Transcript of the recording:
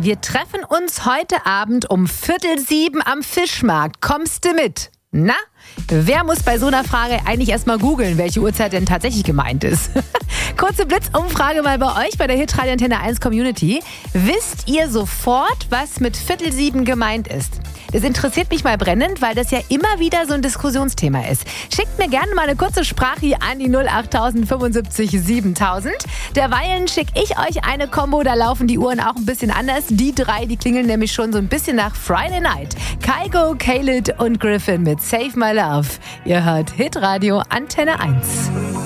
Wir treffen uns heute Abend um 6:15 am Fischmarkt. Kommst du mit? Na, wer muss bei so einer Frage eigentlich erstmal googeln, welche Uhrzeit denn tatsächlich gemeint ist? Kurze Blitzumfrage mal bei euch, bei der Hitradio Antenne 1 Community. Wisst ihr sofort, was mit 6:15 gemeint ist? Das interessiert mich mal brennend, weil das ja immer wieder so ein Diskussionsthema ist. Schickt mir gerne mal eine kurze Sprache an die 08000 75 7000. Derweilen schicke ich euch eine Kombo, da laufen die Uhren auch ein bisschen anders. Die drei, die klingeln nämlich schon so ein bisschen nach Friday Night. Kygo, Khalid und Griffin mit Save My Love. Ihr hört Hitradio Antenne 1.